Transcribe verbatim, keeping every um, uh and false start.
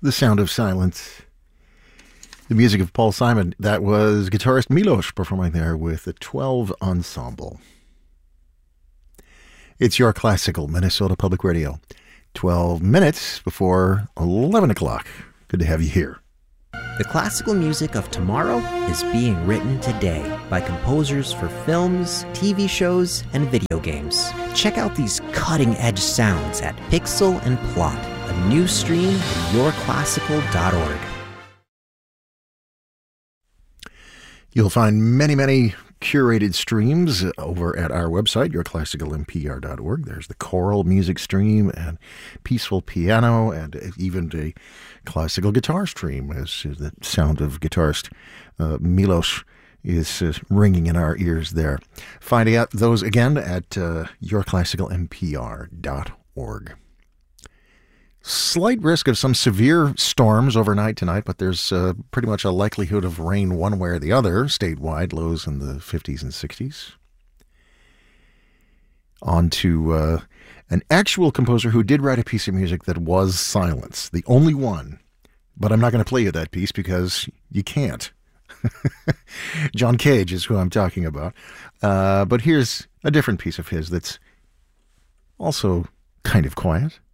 The Sound of Silence. The music of Paul Simon. That was guitarist Milos performing there with the twelve Ensemble. It's your classical Minnesota Public Radio. twelve minutes before eleven o'clock. Good to have you here. The classical music of tomorrow is being written today by composers for films, T V shows, and video games. Check out these cutting-edge sounds at Pixel and Plot, a new stream at your classical dot org. You'll find many, many curated streams over at our website, your classical m p r dot org. There's the choral music stream and peaceful piano and even a classical guitar stream, as the sound of guitarist uh, Milos is uh, ringing in our ears there. Finding out those again at uh, your classical m p r dot org. Slight risk of some severe storms overnight tonight, but there's uh, pretty much a likelihood of rain one way or the other, statewide, lows in the fifties and sixties. On to uh, an actual composer who did write a piece of music that was silence, the only one. But I'm not going to play you that piece because you can't. John Cage is who I'm talking about. Uh, but here's a different piece of his that's also kind of quiet.